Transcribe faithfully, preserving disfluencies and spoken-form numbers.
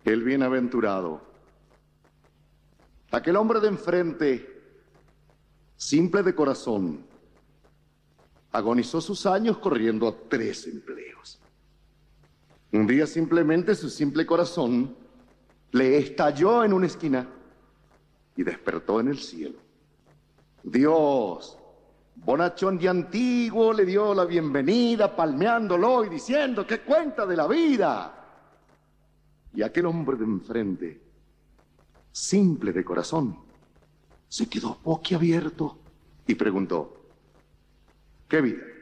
El bienaventurado. Aquel hombre de enfrente, simple de corazón, agonizó sus años corriendo a tres empleos. Un día simplemente su simple corazón le estalló en una esquina y despertó en el cielo. Dios, bonachón de antiguo, le dio la bienvenida, palmeándolo y diciendo: ¿qué cuenta de la vida? Y aquel hombre de enfrente, simple de corazón, se quedó boquiabierto y preguntó: ¿qué vida?